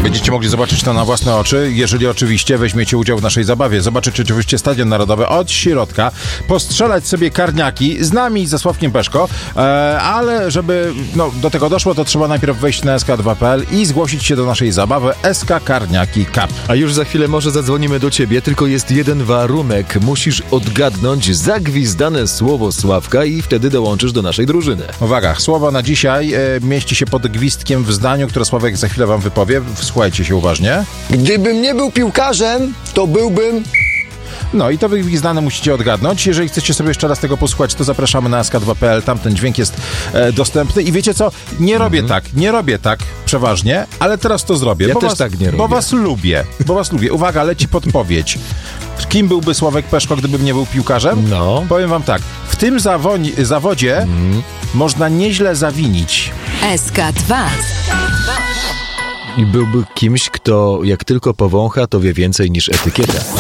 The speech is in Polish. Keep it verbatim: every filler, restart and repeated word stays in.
Będziecie mogli zobaczyć to na własne oczy, jeżeli oczywiście weźmiecie udział w naszej zabawie. Zobaczyć oczywiście Stadion Narodowy od środka, postrzelać sobie karniaki z nami, ze Sławkiem Peszko, e, ale żeby no, do tego doszło, to trzeba najpierw wejść na S K dwa kropka P L i zgłosić się do naszej zabawy S K Karniaki Cup. A już za chwilę może zadzwonimy do ciebie, tylko jest jeden warunek. Musisz odgadnąć zagwizdane słowo Sławka i wtedy dołączysz do naszej drużyny. Uwaga, słowo na dzisiaj e, mieści się pod gwizdkiem w zdaniu, które Sławek za chwilę wam wypowie. Słuchajcie się uważnie. Gdybym nie był piłkarzem, to byłbym... No i to wygwizdane musicie odgadnąć. Jeżeli chcecie sobie jeszcze raz tego posłuchać, to zapraszamy na S K dwa kropka P L. Tam ten dźwięk jest e, dostępny. I wiecie co? Nie robię mm-hmm. tak. Nie robię tak przeważnie, ale teraz to zrobię. Ja bo też was, tak nie robię. Bo was lubię. Bo was lubię. Uwaga, leci podpowiedź. Kim byłby Sławek Peszko, gdybym nie był piłkarzem? No. Powiem wam tak. W tym zawo- zawodzie mm. można nieźle zawinić. S K dwa. I byłby kimś, kto jak tylko powącha, to wie więcej niż etykieta.